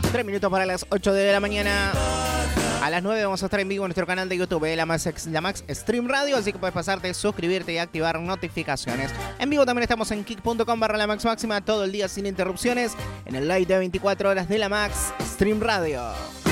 3 minutos para las 8 de la mañana. A las 9 vamos a estar en vivo en nuestro canal de YouTube, la Max Stream Radio, así que puedes pasarte, suscribirte y activar notificaciones. En vivo también estamos en kick.com/la Max Máxima todo el día sin interrupciones en el live de 24 horas de la Max Stream Radio.